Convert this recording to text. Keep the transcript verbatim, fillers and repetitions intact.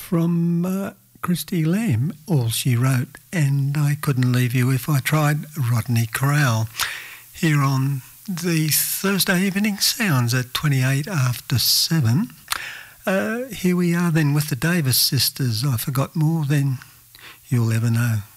from uh, Christy Lamb, All She Wrote, and I Couldn't Leave You If I Tried, Rodney Corral, here on the Thursday Evening Sounds at twenty-eight after seven. Uh, here we are then with the Davis sisters. I forgot more than you'll ever know.